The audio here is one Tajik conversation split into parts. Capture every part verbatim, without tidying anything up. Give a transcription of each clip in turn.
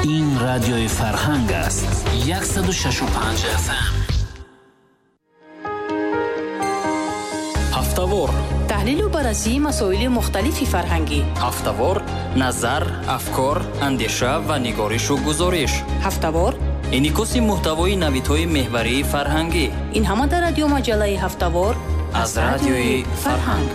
ин радиои Фарҳанг аст. صد و شش و پنج اف ام. ҳафтавор. таҳлилу баррасии масоили мухталифи фарҳангӣ. ҳафтавор. назар, афкор, андеша ва нигоришу гузориш. ҳафтавор. инъикоси муҳтавои навидҳои меҳварии фарҳангӣ. ин ҳама дар радио маҷаллаи ҳафтавор аз радиои Фарҳанг.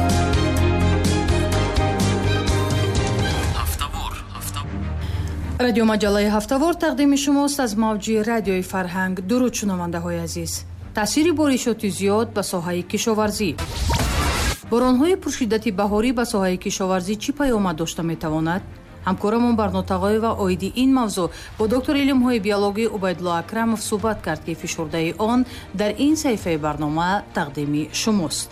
радио маҷаллаи ҳафтавор тақдими шумост аз мавҷи радиои Фарҳанг. дуруд шунавандаҳои азиз. таъсири боришоти зиёд ба соҳаи кишоварзӣ. боронҳои пуршиддати баҳорӣ ба соҳаи кишоварзӣ чӣ паёмад дошта метавонад? ҳамкорамон Барно Тағоева оиди ин мавзӯъ бо доктори илмҳои биологӣ Убайдулло Акрамов суҳбат кард ки фишурдаи он дар ин саҳифаи барнома тақдими шумост.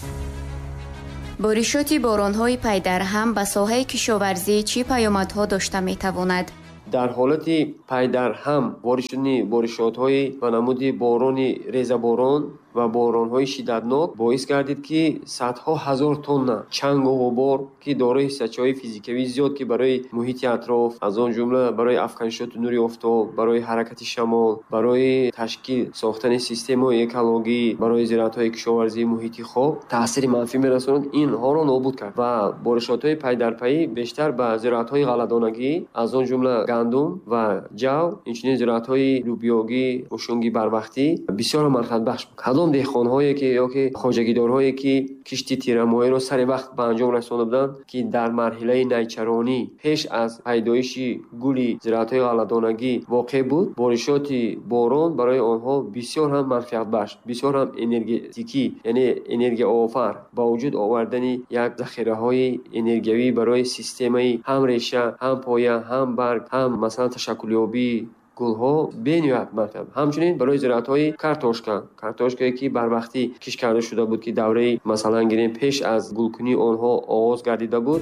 боришоти боронҳои пайдарҳам ба соҳаи кишоварзӣ чӣ паёмадҳо дошта метавонад? дар ҳолати пайдарҳам ворид шудани боришотҳои ба намуди борони резаборон ва боронҳои шиддатнок боис гардид ки садҳо ҳазор тонна чангу ғубор ки дорои хиссиятчиҳои физикавии зиёд ки барои муҳити атроф, аз он ҷумла барои афканишоти нури офтоб, барои ҳаракати шамол, барои ташкил сохтани системаи экологӣ, барои зироатҳои кишоварзии муҳити хоб таъсири манфӣ мерасонад, инҳоро нобуд кард ва боришотҳои пайдарпайӣ бештар ба зироатҳои ғалладонагӣ, аз он ҷумла гандум ва ҷав, инчунин зироатҳои лӯбиёгӣ, мушунги барвақтӣ бисёр манфаатбахш буд. кадом деҳқонҳое ки ёки хоҷагидорҳое ки кишти тирамоҳиро сари вақт ба анҷом расонида буданд ки дар марҳилаи найчаронӣ пеш аз пайдоиши гули зироатҳои ғалладонагӣ воқеъ буд, боришоти борон барои онҳо бисёр ҳам манфиатбахш, бисёр ҳам энергетикӣ, яъне энергияофар ба вуҷуд овардани як захираҳои энергиявӣ барои системаи ҳам реша, ҳам поя, ҳам барг, ҳам масалан ташаккулёбии гулҳо бениҳоят манфиат. ҳамчунин барои зироатҳои картошка, картошкае ки барвақтӣ киш карда шуда буд ки давраи масалан гирем пеш аз гулкунии онҳо оғоз гардида буд.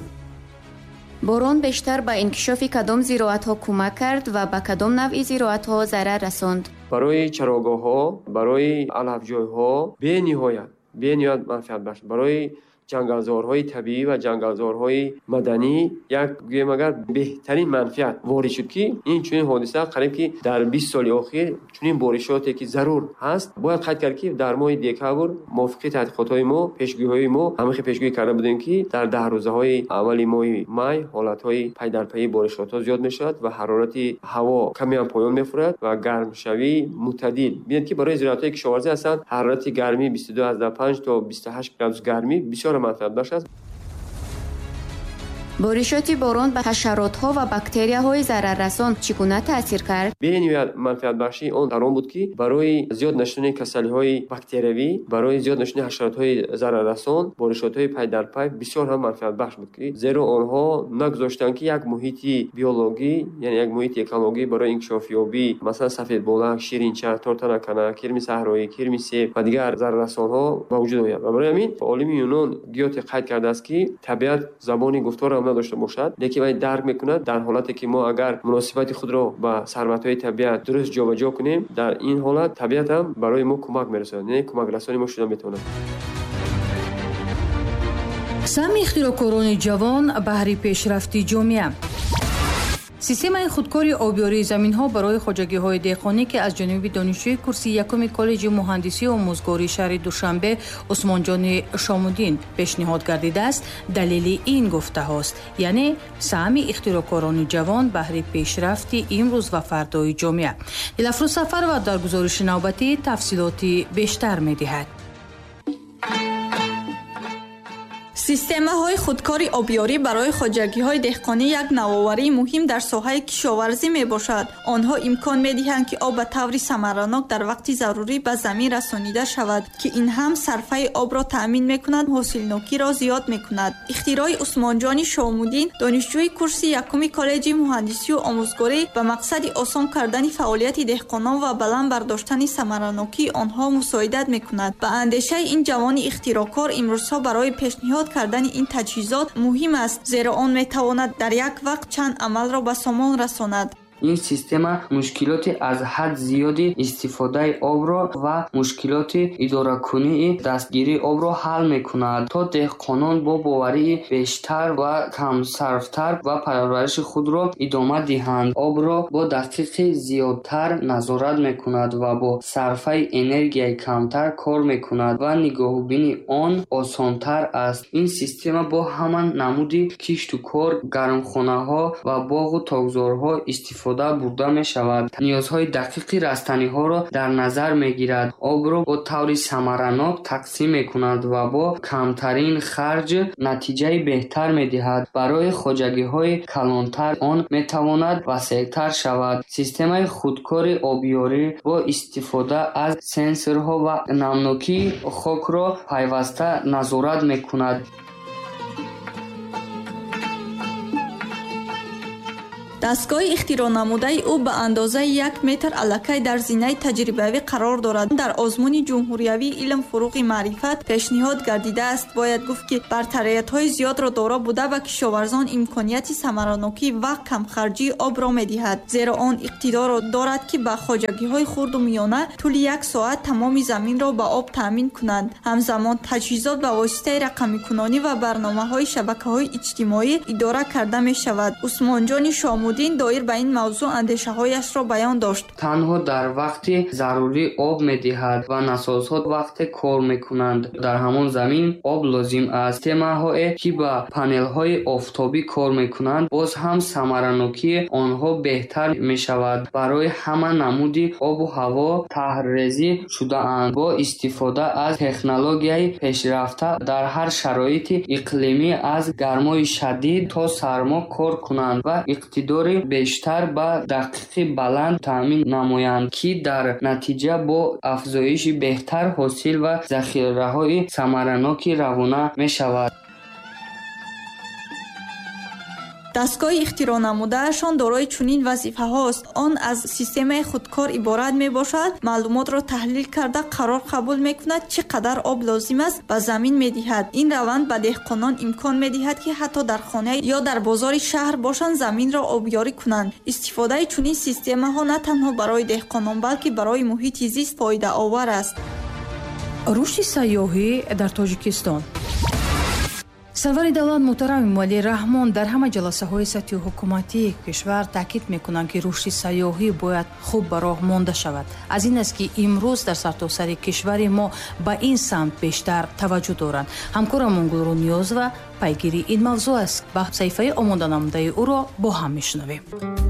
борон бештар ба инкишофи кадом зироатҳо кӯмак кард ва ба кадом навъи зироатҳо зарар расонд? барои чарогоҳҳо, барои алафҷойҳо бениҳоят бениҳоят манфиатбахш, барои ҷангалзорҳои табиӣ ва ҷангалзорҳои маданӣ як гӯем агар беҳтарин манфиат ворид шуд ки ин чунин ҳодиса қариб ки дар бист соли охир чунин боришоте ки зарур ҳаст бояд қайд кард ки дар моҳи декабр мувофиқи тадқиқотҳои мо пешгӯҳои мо ҳамихе пешгӯӣ карда будем ки дар даҳрӯзаҳои аввали моҳи май ҳолатҳои пайдарпайии боришотҳо зиёд мешавад ва ҳарорати ҳаво камеам поён мефурад ва гармшавии мӯътадил. бинед ки барои зироатҳои кишоварзӣ ҳастанд ҳарорати гармии бисту ду азда панҷ то бисту ҳашт градус гармӣ бисёр манфиатбахш аст. боришоти борон ба ҳашаротҳо ва бактерияҳои зараррасон чӣ гуна таъсир кард? бениҳоят манфиатбахшии он дар он буд ки барои зиёд нашудани касалиҳои бактериявӣ, барои зиёд нашудани ҳашаротҳои зараррасон боришотҳои пайдарпай бисёр ҳам манфиатбахш буд ки зеро онҳо нагузоштанд ки як муҳити биологӣ, яъне як муҳити экологӣ барои инкишофиёбии масалан сафедболак, ширинча, тортанакана, кирми саҳроӣ, кирми себ ва дигар зараррасонҳо ба вуҷуд ояд. ва барои ҳамин олими юнон Гёте қайд кардааст ки табиат забони гуфторам надошта бошад, лекин вай дарк мекунад дар ҳолате ки мо агар муносибати худро ба сарватҳои табиат дуруст ҷобаҷо кунем, дар ин ҳолат табиат ҳам барои мо кӯмак мерасонад, яъне кӯмакрасони мо шуда метавонад. саҳми ихтироъкорони ҷавон баҳри пешрафти ҷомеа. системаи худкори обёрии заминҳо барои хоҷагиҳои деҳқонӣ ки аз ҷониби донишҷӯи курси якуми коллеҷи муҳандисии омӯзгории шаҳри Душанбе Усмонҷони Шомуддин пешниҳод гардидааст, далели ин гуфтаҳост, яъне саҳми ихтироъкорони ҷавон баҳри пешрафти имрӯз ва фардои ҷомеа. Дилафрӯз Сафарова дар гузориши навбатӣ тафсилоти бештар медиҳад. системаҳои худкори обёрӣ барои хоҷагиҳои деҳқонӣ як навоварии муҳим дар соҳаи кишоварзӣ мебошад. онҳо имкон медиҳанд ки об ба таври самаранок дар вақти зарурӣ ба замин расонида шавад, ки ин ҳам сарфаи обро таъмин мекунад, ҳосилнокиро зиёд мекунад. ихтирои Усмонҷони Шомуддин, донишҷӯи курси якуми коллеҷи муҳандисию омӯзгорӣ, ба мақсади осон кардани фаъолияти деҳқонон ва баланд бардоштани самаранокии онҳо мусоидат мекунад. ба андешаи ин ҷавони ихтироъкор имрӯзҳо барои пешниҳод кардани ин таҷҳизот муҳим аст, зеро он метавонад дар як вақт чанд амалро ба сомон расонад. ин система мушкилоти аз ҳад зиёди истифодаи обро ва мушкилоти идоракунии дастгирии обро ҳал мекунад, то деҳқонон бо боварии бештар ва камсарфтар ва парвариши худро идома диҳанд. Обро бо дақиқи зиёдтар назорат мекунад ва бо сарфаи энергияи камтар кор мекунад ва нигоҳубини он осонтар аст. ин система бо ҳама намуди кишту кор, гармхонаҳо ва боғу тогзорҳо истифода бурда мешавад. ниёзҳои дақиқи растаниҳоро дар назар мегирад, обро бо таври самаранок тақсим мекунад ва бо камтарин харҷ натиҷаи беҳтар медиҳад. барои хоҷагиҳои калонтар он метавонад васеътар шавад. системаи худкори обёрӣ бо истифода аз сенсорҳо ва намнокии хокро пайваста назорат мекунад. дастгоҳи ихтироънамудаи ӯ ба андозаи як метр аллакай дар зинаи таҷрибавӣ қарор дорад. дар озмуни ҷумҳуриявии илм фуруғи маърифат пешниҳод гардидааст. бояд гуфт ки бартариятҳои зиёдро дора буда ба кишоварзон имконияти самаранокӣ ва камхарҷии обро медиҳад, зеро он иқтидорро дорад ки ба хоҷагиҳои хурду миёна тӯли як соат тамоми заминро ба об таъмин кунанд. ҳамзамон таҷҳизот ба воситаи рақамикунонӣ ва барномаҳои шабакаҳои иҷтимоӣ идора карда мешавад. усмонҷони шомудин доир ба ин мавзӯъ андешаҳояшро баён дошт. танҳо дар вақти зарурӣ об медиҳад ва насозҳо вақте кор мекунанд. дар ҳамон замин об лозим аст. системаҳое ки ба панелҳои офтобӣ кор мекунанд, боз ҳам самаранокии онҳо беҳтар мешавад. барои ҳама намуди обу ҳаво таҳриррезӣ шудаанд, бо истифода аз технологияи пешрафта дар ҳар шароити иқлимӣ аз гармои шадид то сармо кор кунанд ва иқтидори бештар ба дақиқи баланд таъмин намоянд, ки дар натиҷа бо афзоиши беҳтар ҳосил ва захираҳои самараноки равона мешавад. дастгоҳи ихтироънамудаашон дорои чунин вазифаҳост. он аз системаи худкор иборат мебошад. маълумотро таҳлил карда қарор қабул мекунад, чӣ қадар об лозим аст ба замин медиҳад. ин раванд ба деҳқонон имкон медиҳад ки ҳатто дар хона ё дар бозори шаҳр бошанд, заминро обёрӣ кунанд. истифодаи чунин системаҳо на танҳо барои деҳқонон, балки барои муҳити зист фоидаовар аст. рушди сайёҳӣ дар тоҷикистон. сарвари давлат муҳтарам эмомалӣ раҳмон дар ҳама ҷаласаҳои сатҳи ҳукуматии кишвар таъкид мекунанд, ки рушди сайёҳӣ бояд хуб ба роҳ монда шавад. аз ин аст ки имрӯз дар сартосари кишвари мо ба ин самт бештар таваҷҷӯҳ доранд. ҳамкорамон Гулрӯ Ниёзова пайгири ин мавзӯъ аст. ба саҳифаи омоданамудаи ӯро бо ҳам мешунавем.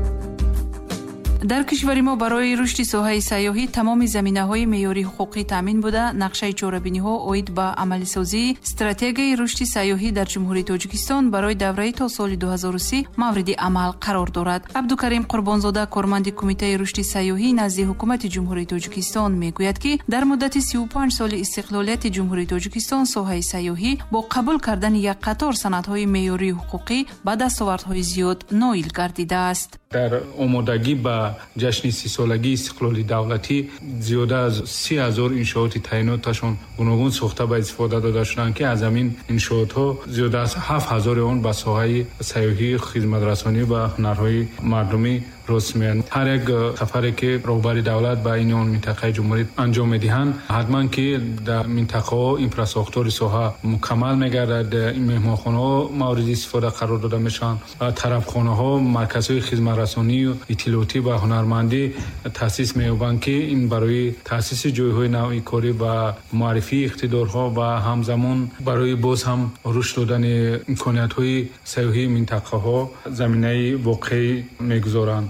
дар кишвари мо барои рушди соҳаи сайёҳӣ тамоми заминаҳои меъёрии ҳуқуқӣ таъмин буда, нақшаи чорабиниҳо оид ба амалисозии стратегияи рушди сайёҳӣ дар ҷумҳурии Тоҷикистон барои давраи то соли ду ҳазору си мавриди амал қарор дорад. Абдукарим Қурбонзода, корманди кумитаи рушди сайёҳӣ назди ҳукумати ҷумҳурии Тоҷикистон, мегӯяд, ки дар муддати си у панҷ соли истиқлолияти ҷумҳурии Тоҷикистон соҳаи сайёҳӣ бо қабул кардани як қатор санадҳои меъёрии ҳуқуқӣ ба дастовардҳои зиёд ноил гардидааст. дар омодагӣ ба ҷашни сисолагии истиқлоли давлатӣ зиёда аз си ҳазор иншооти таъйиноташон гуногун сохта ба истифода дода шуданд, ки аз ҳамин иншоотҳо зиёда аз ҳафт ҳазори он ба соҳаи сайёҳӣ, хизматрасонӣ ва ҳунарҳои мардумӣ росмиянд. ҳар як сафаре ки роҳбари давлат ба ин он минтақаи ҷумҳурӣ анҷом медиҳанд, ҳатман ки дар минтақаҳо инфраструктури соҳа мукаммал мегардад. меҳмонхонаҳо мавриди истифода қарор дода мешаванд, тарабхонаҳо, марказҳои хизматрасонию иттилоотӣ ва ҳунармандӣ таъсис меёбанд, ки ин барои таъсиси ҷойҳои навъи корӣ ва муаррифии иқтидорҳо ва ҳамзамон барои боз ҳам рушд додани имкониятҳои сайёҳии минтақаҳо заминаи воқеӣ мегузоранд.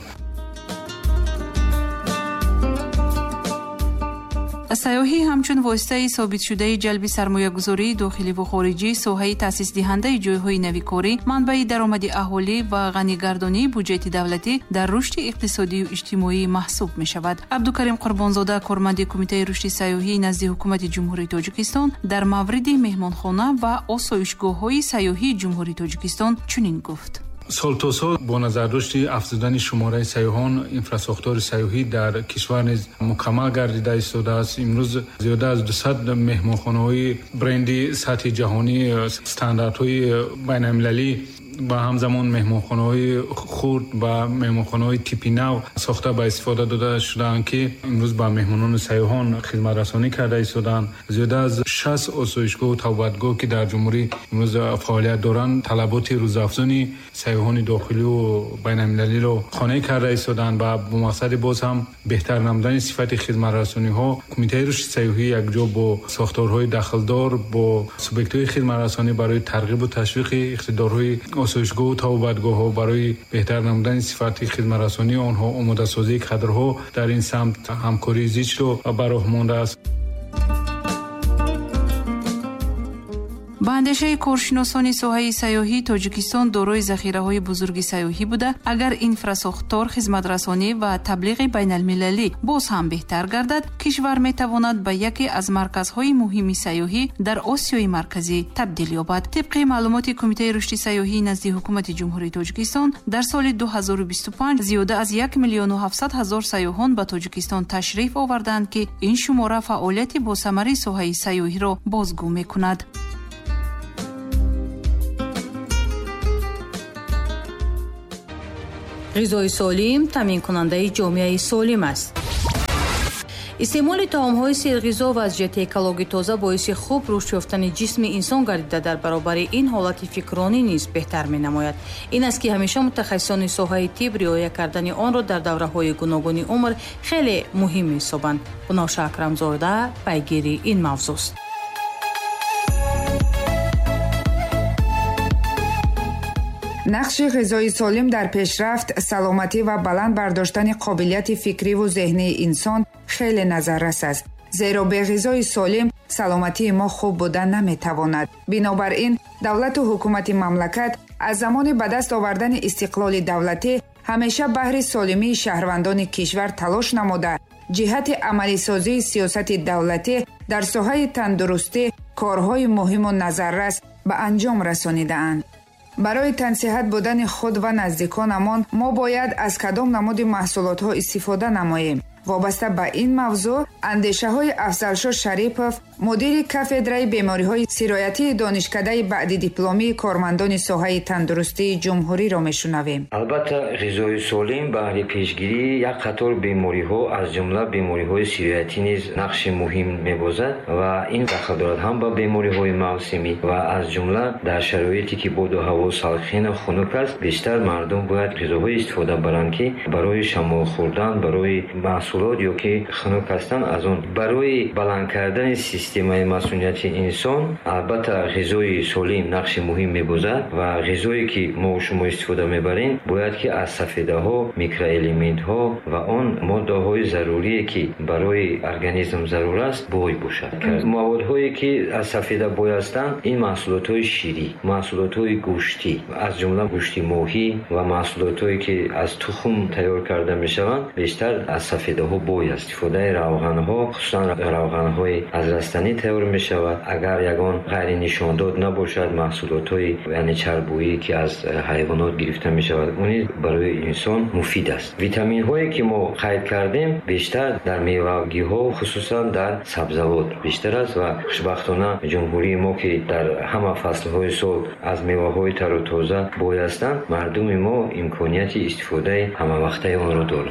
сайёҳӣ ҳамчун воситаи собитшудаи ҷалби сармоягузории дохиливу хориҷӣ, соҳаи таъсисдиҳандаи ҷойҳои навикорӣ, манбаи даромади аҳолӣ ва ғанигардонии буҷети давлатӣ дар рушди иқтисодию иҷтимоӣ маҳсуб мешавад. Абдукарим Қурбонзода, корманди кумитаи рушди сайёҳӣ назди ҳукумати ҷумҳурии Тоҷикистон, дар мавриди меҳмонхона ва осоишгоҳҳои сайёҳии ҷумҳурии Тоҷикистон чунин гуфт. сол то сол бо назардошти афзудани шумораи сайёҳон, инфраструктури сайёҳӣ дар кишвар низ мукаммал гардида истодааст. имрӯз зиёда аз дусад меҳмонхонаҳои бренди сатҳи ҷаҳонӣ, стандартҳои байналмилалӣ ба ҳамзамон меҳмонхонаҳои хурд ба меҳмонхонаҳои типи нав сохта ба истифода дода шуданд ки имрӯз ба меҳмонони сайёҳон хизматрасонӣ карда истоданд. зиёда аз шаст осоишгоҳу тавбатгоҳ ки дар ҷумҳурӣ имрӯз фаъолият доранд, талаботи рӯзафзуни сайёҳони дохилию байналмилалиро қонеъ карда истоданд ва бо мақсади боз ҳам беҳтар намудани сифати хизматрасониҳо кумитаи рушди сайёҳӣ якҷо бо сохторҳои дахлдор бо субъектҳои хизматрасонӣ барои тарғибу ташвиқи иқтидорҳои осоишгоҳу тавбатгоҳҳо барои беҳтар намудани сифати хизматрасонии онҳо омодасозии кадрҳо дар ин самт ҳамкории зичро ба роҳ мондааст. ба андешаи коршиносони соҳаи сайёҳӣ Тоҷикистон дорои захираҳои бузурги сайёҳӣ буда, агар инфрасохтор, хизматрасонӣ ва таблиғи байналмилалӣ боз ҳам беҳтар гардад, кишвар метавонад ба яке аз марказҳои муҳими сайёҳӣ дар Осиёи марказӣ табдил ёбад. тибқи маълумоти Кумитаи рушди сайёҳӣ назди ҳукумати ҷумҳурии Тоҷикистон, дар соли ду ҳазору бисту панҷ зиёда аз як миллиону ҳафтсад ҳазор сайёҳон ба Тоҷикистон ташриф оварданд ки ин шумора фаъолияти босамари соҳаи сайёҳиро бозгӯ мекунад. ғизои солим таъминкунандаи ҷомеаи солим аст. истеъмоли таомҳои серғизо ва азҷияти экологии тоза боиси хуб рушд ёфтани ҷисми инсон гардида дар баробари ин ҳолати фикрронӣ низ беҳтар менамояд. ин аст ки ҳамеша мутахассисони соҳаи тиб риоя кардани онро дар давраҳои гуногуни умр хеле муҳим меҳисобанд. Буноша Акрамзода пайгири ин мавзӯъст. нақши ғизои солим дар пешрафт, саломатӣ ва баланд бардоштани қобилияти фикриву зеҳнии инсон хеле назаррас аст. зеро бе ғизои солим саломатии мо хуб будан наметавонад. бинобар ин давлату ҳукумати мамлакат аз замони ба даст овардани истиқлоли давлатӣ ҳамеша баҳри солимии шаҳрвандони кишвар талош намуда, ҷиҳати амалисозии сиёсати давлатӣ дар соҳаи тандурустӣ корҳои муҳиму назаррас ба анҷом расонидаанд. барои тансиҳат будани худ ва наздиконамон мо бояд аз кадом намуди маҳсулотҳо истифода намоем. вобаста ба ин мавзӯъ андешаҳои Афзалшо Шарипов, мудири кафедраи бемориҳои сироятии донишкадаи баъдидипломии кормандони соҳаи тандурустии ҷумҳуриро мешунавем. албатта ғизои солим баҳри пешгирии як қатор бемориҳо аз ҷумла бемориҳои сироятӣ низ нақши муҳим мебозад ва ин дахл дорад ҳам ба бемориҳои мавсимӣ ва аз ҷумла дар шароите ки боду ҳаво салхину хунук аст, бештар мардум бояд ғизоҳое истифода баранд ки барои шамол хӯрдан, барои маҳсулот ё ки хунук ҳастанд аз он. барои баланд кардани системаи масъулияти инсон албатта ғизои солим нақши муҳим мебозад ва ғизое ки мо шумо истифода мебарем бояд ки аз сафедаҳо, микроэлементҳо ва он моддаҳои зарурие ки барои организм зарур аст бой бошад. маводҳое ки аз сафеда бой ҳастанд ин маҳсулотҳои ширӣ, маҳсулотҳои гӯштӣ, аз ҷумла гӯшти моҳӣ ва маҳсулотҳое ки аз тухм тайёр карда мешаванд бештар аз сафедаҳо бой аст. истифодаи равғанҳо, хусусан равғанҳои аз растанӣ тайёр мешавад. агар ягон ғайринишондод набошад, маҳсулотҳои яъне чарбӯӣ ки аз ҳайвонот гирифта мешавад, он барои инсон муфид аст. витаминҳое ки мо қайд кардем бештар дар мевагиҳо, хусусан дар сабзавот бештар аст ва хушбахтона ҷумҳурии мо ки дар ҳама фаслҳои сол аз меваҳои тару тоза бой ҳастанд, мардуми мо имконияти истифодаи ҳамавақтаи онро дорад.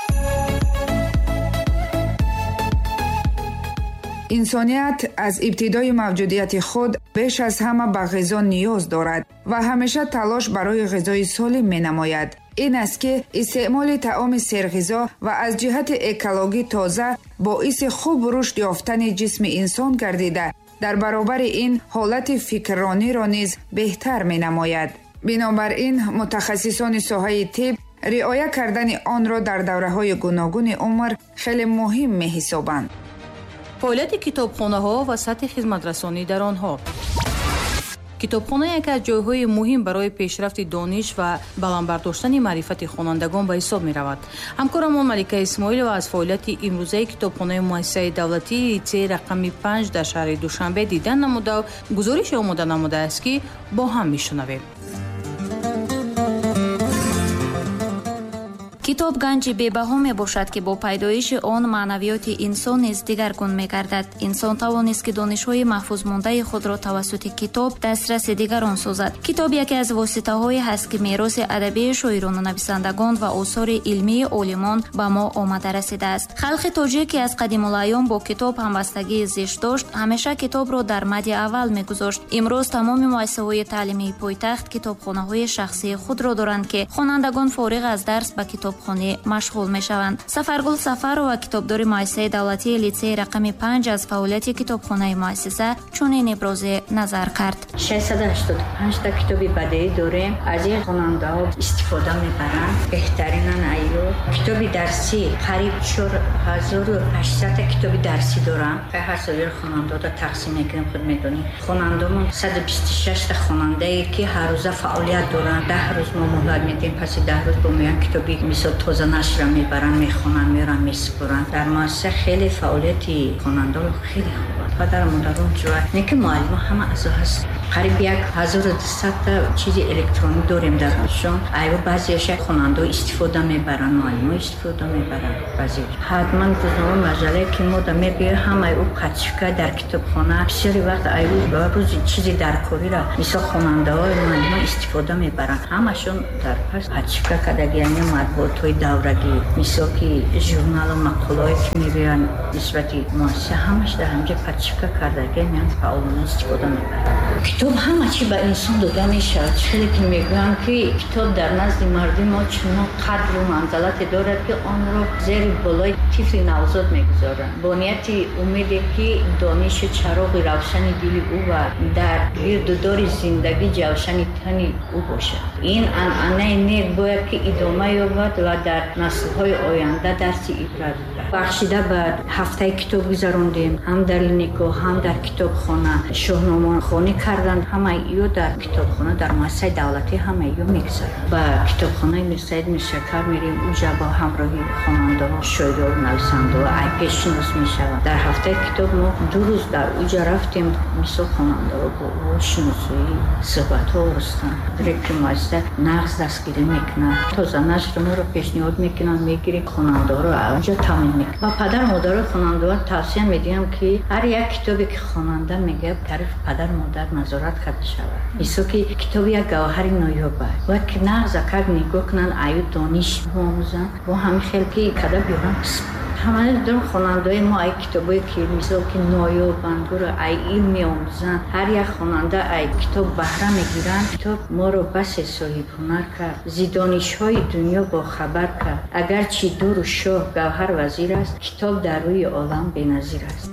инсоният аз ибтидои мавҷудияти худ беш аз ҳама ба ғизо ниёз дорад ва ҳамеша талош барои ғизои солим менамояд. ин аст ки истеъмоли таоми серғизо ва аз ҷиҳати экологӣ тоза боиси хуб рушд ёфтани ҷисми инсон гардида, дар баробари ин ҳолати фикррониро низ беҳтар менамояд. бинобар ин мутахассисони соҳаи тиб риоя кардани онро дар давраҳои гуногуни умр хеле муҳим меҳисобанд. фаъолияти китобхонаҳо ва сатҳи хизматрасонӣ дар онҳо. китобхона яке аз ҷойҳои муҳим барои пешрафти дониш ва баландбардоштани маърифати хонандагон ба ҳисоб меравад. ҳамкорамон Малика Исмоилова аз фаъолияти имрӯзаи китобхонаи муассисаи давлатии литсеи рақами панҷ дар шаҳри Душанбе дидан намуда гузорише омода намудааст ки бо ҳам мешунавем. китоб ганҷи бебаҳо мебошад ки бо пайдоиши он маънавиёти инсон низ дигаргун мегардад. инсон тавонист ки донишҳои маҳфузмондаи худро тавассути китоб дастраси дигарон созад. китоб яке аз воситаҳое ҳаст ки мероси адабии шоирону нависандагон ва осори илмии олимон ба мо омада расидааст. халқи тоҷик ки аз қадимулайём бо китоб ҳамбастагии зишт дошт, ҳамеша китобро дар мадди аввал мегузошт. имрӯз тамоми муассисаҳои таълимии пойтахт китобхонаҳои шахсии худро доранд ки хонандагон фориғ аз дарс ба китобхонӣ машғул мешаванд. Сафаргул Сафарова, китобдори муассисаи давлатии литсеи рақами панҷ, аз фаъолияти китобхонаи муассиса чунин ибрози назар кард. шашсад و ҳаштод و پنج та китоби бадеӣ дорем. аз ин хонандаҳо истифода мебаранд. беҳтаринан айё китоби дарсӣ қариб чор ҳазору ҳаштсад та китоби дарсӣ дорам. ҳар соли хонандаҳоро тақсим мекунем. худ медонем хонандаҳомон саду бисту шаш та хонандае ки ҳар рӯза фаъолият доранд. даҳ рӯз мо муҳлат медиҳем. паси даҳ рӯз бо меян китоби мисол тоза нашра мебаранд, мехонанд, меран, месупуранд. дар муассиса хеле фаъолияти хонандаҳо хеле хуб аст. падару модарон ҷоя не ки муаллима ҳама аъзо ҳаст. қариб як ҳазору дусад та чизи электронӣ дорем дар ҳушон. айво баъзеяша хонандаҳо истифода мебаранд, муаллимо истифода мебаранд. баъзе ҳатман рӯзномаи маҷаллае ки мо да мебиёем ҳамаи ӯ катишка дар китобхона бисёри вақт айво ба рӯзи чизи даркорира мисол хонандаҳо муаллимо истифода мебаранд. ҳамашон дар пас катишка кадаги яъне матбуотҳои даврагӣ мисол ки журналу мақолаҳое ки мебиёянд нисбати муассиса ҳамаш дар ҳамҷо катишка кардаги меян фаъолона истифода мебаранд. китоб ҳама чӣ ба инсон дода мешавад. хеле ки мегӯянд ки китоб дар назди марди мо чунон қадру манзалате дорад ки онро зери болои тифли навзод мегузоранд бо нияти умеде ки донишу чароғи равшани дили ӯ ва дар гирдудори зиндагӣ ҷавшани тани ӯ бошад. ин анъанаи нек бояд ки идома ёбад ва дар наслҳои оянда дарси ибрат бурад. бахшида ба ҳафтаи китоб гузарондем. ҳам дар линико ҳам дар китобхона шоҳномахонӣ карданд. ҳамаи ё дар китобхона дар муассисаи давлатӣ ҳамаи ё мегузаранд. ба китобхонаи Мирсаид Миршакар мерем. уҷа бо ҳамроҳи хонандаҳо, шоирону нависандаҳо ай пешшинос мешаванд. дар ҳафтаи китоб мо ду рӯз дар уҷа рафтем. мисол хонандаҳо бо ӯ шиносоӣ суҳбатҳо орустанд. директори муассиса нағз дастгирӣ мекунад. тоза нашр моро пешниҳод мекунанд, мегирем хонандаҳоро уҷа таъмин мекунад. ба падару модарои хонандаҳо тавсия медиҳам ки ҳар як китобе ки хонанда мегӯяд тарафи падару модар назорат карда шавад. мисол ки китоби як гавҳари ноёб аст. бояд ки нағз акак нигоҳ кунанд, аю дониш меомӯзанд. бо ҳамин хел ки када биёранд ҳамаи дор хонандаҳои мо ай китобое ки мисол ки ноёбанд, гуро ай илм меомӯзанд. ҳар як хонанда ай китоб баҳра мегиранд. китоб моро басе соҳибҳунар кард, зидонишҳои дунё бохабар кард. агарчи дуру шоҳ гавҳар вазир аст, китоб дар рӯи олам беназир аст.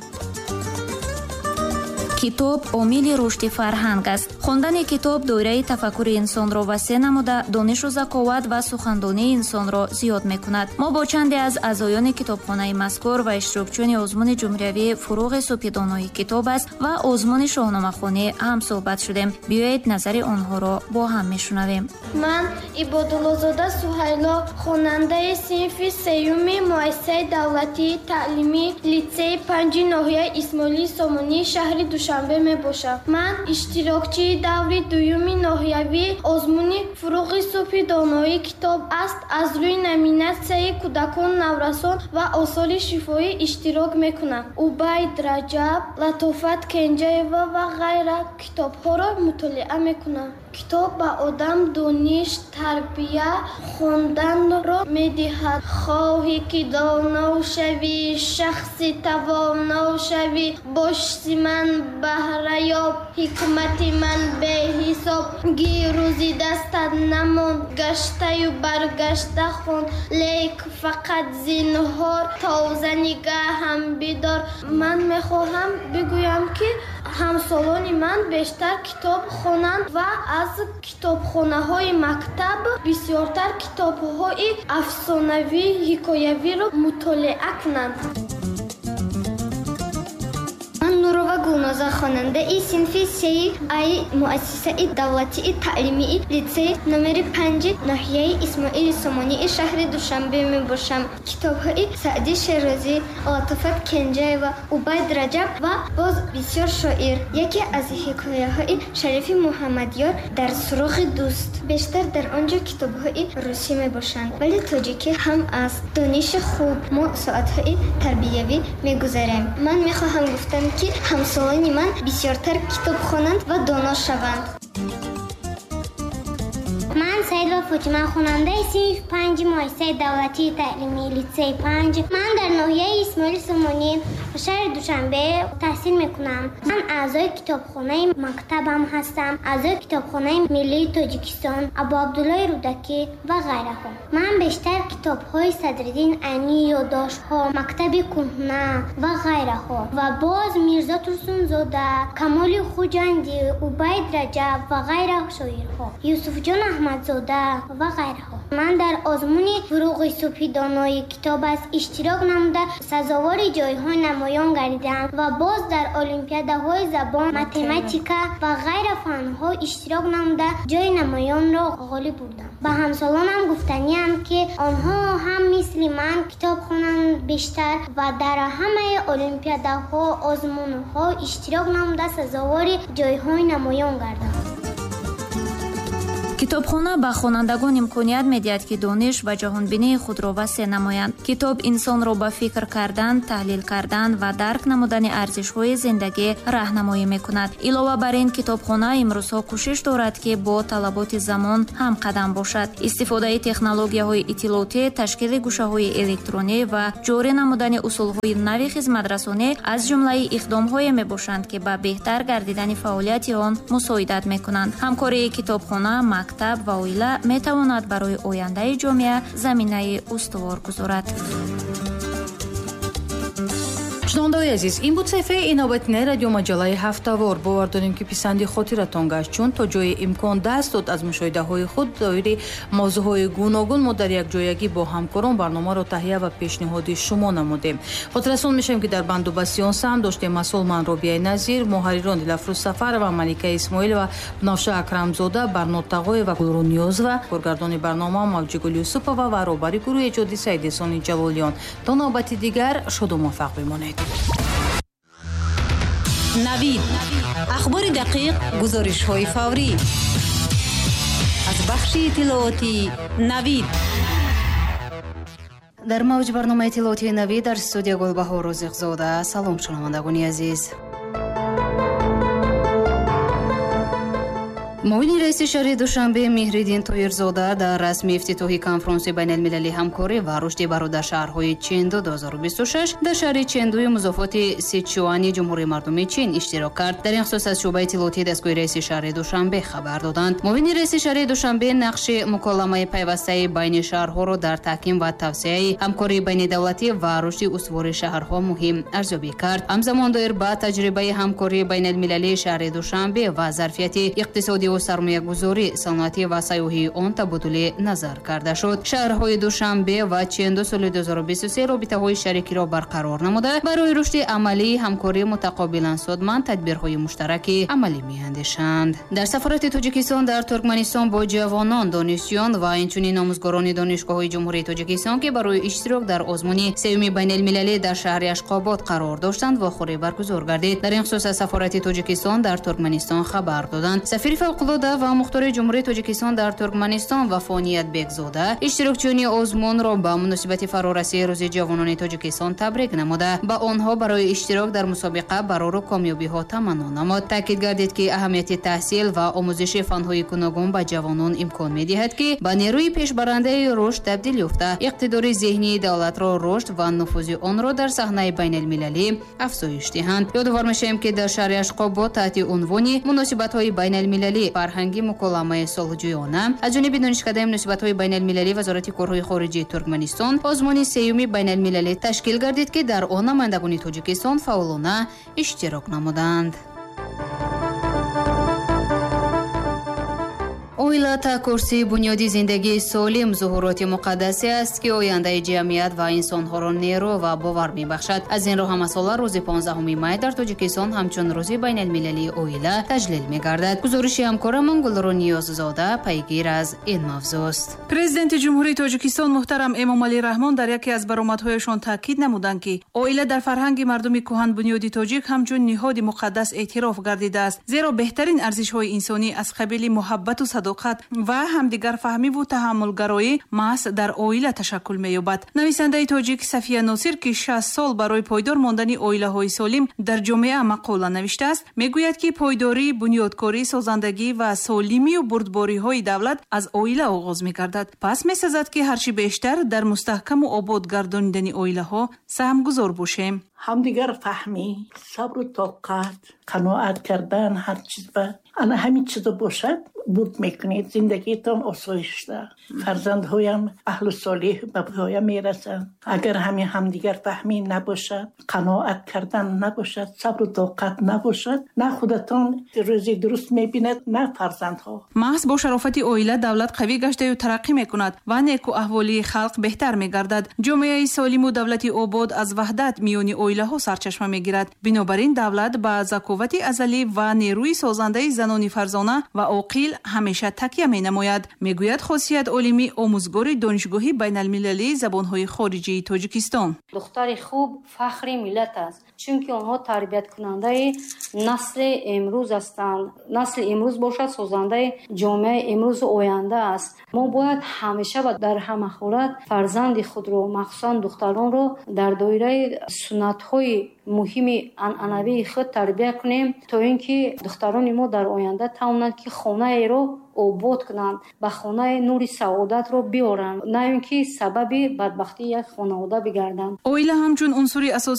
китоб омили рушди фарҳанг аст. хондани китоб доираи тафаккури инсонро васеъ намуда, донишу заковат ва сухандонии инсонро зиёд мекунад. мо бо чанде аз аъзоёни китобхонаи мазкур ва иштирокчиёни озмуни ҷумҳуриявӣ фуруғи субҳидонои китоб аст ва озмуни шоҳномахонӣ ҳам суҳбат шудем. биёед назари онҳоро бо ҳам мешунавем. ман ибодуллозода суҳайло, хонандаи синфи сеюми муассисаи давлатии таълимии литсеи панҷи ноҳияи исмоилии сомонии шаҳри душанбе мебошам. ман иштирокчии даври дуюми ноҳиявӣ озмуни фуруғи субҳи донои китоб аст. аз рӯи номинатсияи кӯдакон наврасон ва осори шифоӣ иштирок мекунам. убайд раҷаб, латофат кенҷаева ва ғайра китобҳоро мутолиа мекунам. китоб ба одам дониш, тарбия, хонданро медиҳад. хоҳӣ ки донов шавӣ, шахси тавонов шавӣ, боши ман баҳраёб, ҳикмати ман беҳисоб. гир рӯзи дастат намонд, гаштаю баргашта хон, лек фақат зинҳор тоза нигаҳам бидор. ман мехоҳам бигӯям ки ҳамсолони ман бештар китоб хонанд ва аз китобхонаҳои мактаб бисёртар китобҳои афсонавӣ, ҳикоявиро мутолиа кунанд. ман Гулнурова Гулноза хонандаи синфи сеи ай муассисаи давлатии таълимии литсеи номери панҷи ноҳияи Исмоили Сомонии шаҳри Душанбе мебошам. Китобҳои Саъди Шерозӣ, Латофат Кенҷаева, Убайд Раҷаб ва боз бисёр шоир. Яке аз ҳикояҳои Шарифи Муҳаммадёр дар суроғи дӯст. Бештар дар он ҷо китобҳои русӣ мебошанд, вале тоҷикӣ ҳам аст. Дониши хуб мо соатҳои тарбиявӣ мегузарем. Ман мехоҳам гуфтам ки ҳамсолони ман бисёртар китоб хонанд ва доно шаванд. Ман Саидова Фотима, хонандаи синфи панҷи муассисаи давлатии таълимии литсеи панҷ. Ман дар ноҳияи Исмоили Сомонӣ шаҳри Душанбе таҳсил мекунам. Ман аъзои китобхонаи мактабам ҳастам, аъзои китобхонаи миллии Тоҷикистон, Абу Абдуллои Рудакӣ ва ғайраҳо. Ман бештар китобҳои Садриддин Айнӣ, ёддоштҳо, Мактаби кӯҳна ва ғайраҳо ва боз Мирзо Турсунзода, Камоли Хуҷандӣ, Убайд Раҷаб ва ғайра шоирҳо, Юсуфҷон Аҳмадзода ва ғайраҳо. Ман дар озмуни фуруғи субҳи донои китоб аз иштирок намуда сазовори ҷойҳои намоён гардидам ва боз дар олимпиадаҳои забон, математика ва ғайра фанҳо иштирок намуда ҷои намоёнро ғолиб бурдам. Ба ҳамсолонам гуфтаниам ки онҳо ҳам мисли ман китоб хонанд бештар ва дар ҳамаи олимпиадаҳо, озмунҳо иштирок намуда сазовори ҷойҳои намоён гарданд. китобхона ба хонандагон имконият медиҳад ки дониш ва ҷаҳонбинии худро васеъ намоянд. Китоб инсонро ба фикр кардан, таҳлил кардан ва дарк намудани арзишҳои зиндагӣ раҳнамоӣ мекунад. Илова бар ин, китобхона имрӯзҳо кӯшиш дорад ки бо талаботи замон ҳамқадам бошад. Истифодаи технологияҳои иттилоотӣ, ташкили гӯшаҳои электронӣ ва ҷорӣ намудани усулҳои нави хизматрасонӣ аз ҷумлаи иқдомҳое мебошанд ки ба беҳтар гардидани фаъолияти он мусоидат мекунанд. ҳамкории китобхона, мактаб ва оила метавонад барои ояндаи ҷомеа заминаи устувор гузорад. шунавандаҳои азиз, ин буд саҳифаи инобатинаи радио маҷаллаи ҳафтавор. бовар дорем ки писанди хотиратон гашт, чун то ҷои имкон даст дод аз мушоҳидаҳои худ доири мавзӯъҳои гуногун мо дар якҷоягӣ бо ҳамкорон барномаро таҳия ва пешниҳоди шумо намудем. хотиррасон мешавем ки дар банду ба сеонса ҳам доштем масъул ман Робияи Назир, муҳаррирон Дилафрӯз Сафарова, Малика Исмоилова, Навша Акрамзода, Барнод Тағоева, Гулру Ниёзова, коргардони барнома Мавҷигул Юсупова ва роҳбари гурӯҳи эҷоди Саид Эҳсони Ҷалолиён. То навбати дигар шоду муваффақ бимонед. навид ахбори дақиқ, гузоришҳои фаврӣ аз бахши иттилооти навид. дар мавҷ барномаи иттилооти навид дар студия Гулбаҳор Розиқзода. салом шунавандагони азиз. муовини раиси шаҳри Душанбе Меҳриддин Тоирзода дар расми ифтитоҳи конфронсияи байналмилалии ҳамкорӣ ва рушди бародаршаҳрҳои Ченду две тысячи бисту шаш дар шаҳри Чендуи музофоти Сичуани ҷумҳурии мардумии Чин иштирок кард. дар ин хусус аз шӯъбаи иттилоотии дастгоҳи раиси шаҳри Душанбе хабар доданд. муовини раиси шаҳри Душанбе нақши муколамаи пайвастаи байни шаҳрҳоро дар таҳким ва тавсеяи ҳамкории байнидавлатӣ ва рушди устувори шаҳрҳо муҳим арзёбӣ кард. ҳамзамон доир ба таҷрибаи ҳамкории байналмилалии шаҳри Душанбе ва зарфияти иқтисодӣ сармоягузорӣ, саноатӣ ва сайёҳии он табодулӣ назар карда шуд. шаҳрҳои Душанбе ва Ченду соли ду ҳазору бисту се робитаҳои шарикиро барқарор намуда, барои рушди амалии ҳамкорӣ мутақобилан содманд тадбирҳои муштараки амалӣ меандешанд. дар сафорати Тоҷикистон дар Туркманистон бо ҷавонон, донишҷӯён ва инчунин омӯзгорони донишгоҳҳои ҷумҳурии Тоҷикистон ки барои иштирок дар озмуни сеюми байналмилалӣ дар шаҳри Ашқобод қарор доштанд, вохӯрӣ баргузор гардид. дар ин хусус аз сафорати Тоҷикистон дар Туркманистон хабар доданд. сафири фавқулода ва мухтори ҷумҳурии Тоҷикистон дар Туркманистон Вафоният Бекзода иштирокчиёни озмунро ба муносибати фарорасии рӯзи ҷавонони Тоҷикистон табрик намуда, ба онҳо барои иштирок дар мусобиқа барору комёбиҳо таманно намуд. таъкид гардид ки аҳамияти таҳсил ва омӯзиши фанҳои гуногун ба ҷавонон имкон медиҳад ки ба нерӯи пешбарандаи рушд табдил ёфта, иқтидори зеҳнии давлатро рушд ва нуфузи онро дар саҳнаи байналмилалӣ афзоиш диҳанд. ёдовар мешавем ки дар шаҳри Ашқобод таҳти унвони муносибатҳои байналмилалӣ фарҳанги муколамаи солҳуҷӯёна аз ҷониби донишкадаи муносибатҳои байналмилалӣ Вазорати корҳои хориҷии Туркманистон озмуни сеюми байналмилалӣ ташкил гардид ки дар он намояндагони Тоҷикистон фаъолона иштирок намуданд. оила та курсии бунёди зиндагии солим зуҳуроти муқаддасе аст ки ояндаи ҷамъият ва инсонҳоро нерӯ ва бовар мебахшад. аз ин рӯ ҳамасола рӯзи понздаҳуми май дар тоҷикистон ҳамчун рӯзи байналмилалии оила таҷлил мегардад. гузориши ҳамкорамон Гулрӯ Ниёззода пайгир аз ин мавзӯст. президенти ҷумҳурии тоҷикистон муҳтарам Эмомалӣ Раҳмон дар яке аз баромадҳояшон таъкид намуданд ки оила дар фарҳанги мардуми кӯҳанбунёди тоҷик ҳамчун ниҳоди муқаддас эътироф гардидааст, зеро беҳтарин арзишҳои инсонӣ аз қабили муҳаббату садоқат ва ҳамдигарфаҳмиву таҳаммулгароӣ маҳз дар оила ташаккул меёбад. нависандаи тоҷик Сафия Носир ки шаст сол барои пойдор мондани оилаҳои солим дар ҷомеа мақола навиштааст, мегӯяд ки пойдорӣ, бунёдкорӣ, созандагӣ ва солимию бурдбориҳои давлат аз оила оғоз мегардад. пас месазад ки ҳарчи бештар дар мустаҳкаму обод гардонидани оилаҳо саҳмгузор бошем. ҳамдигар фаҳмӣ, сабру тоқат, қаноат кардан ҳар чиз ба ана ҳамин чизо бошад, бурд мекунед зиндагиятон осоишта. фарзандҳоям аҳлу солиҳ ба поя мерасанд. агар ҳамин ҳамдигар фаҳмӣ набошад, қаноат кардан набошад, сабру тоқат набошад, на худатон рӯзи дуруст мебинад, на фарзандҳо. маҳз бо шарофати оила давлат қавӣ гаштаю тараққӣ мекунад ва неку аҳволии халқ беҳтар мегардад. ҷомеаи солиму давлати обод аз ваҳдат миёни оилаҳо сарчашма мегирад. бинобар ин давлат ба заковати азалӣ ва нерӯи созандаи занони фарзона ва оқил ҳамеша такя менамояд, мегӯяд хосият олими омӯзгори донишгоҳи байналмилалии забонҳои хориҷии тоҷикистон. духтари хуб фахри миллат аст, чунки онҳо тарбияткунандаи насли имрӯз ҳастанд. насли имрӯз бошад созандаи ҷомеаи имрӯзу оянда аст. мо бояд ҳамеша ва дар ҳама ҳолат фарзанди худро, махсусан духтаронро дар доираи суннатҳои муҳими анъанавии худ тарбия кунем, то ин ки духтарони мо дар оянда тавонанд ки хонаеро обод кунанд, ба хонаи нури саодатро биёранд, на ин ки сабаби бадбахтии як хонавода бигарданд. оила ҳамчун унсури асосӣ